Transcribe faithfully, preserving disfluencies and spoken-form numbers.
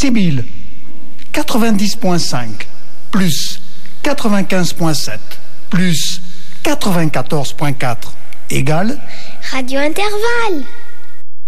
Sibylle, quatre-vingt-dix virgule cinq, plus quatre-vingt-quinze virgule sept, plus quatre-vingt-quatorze virgule quatre, égale Radio Intervalle.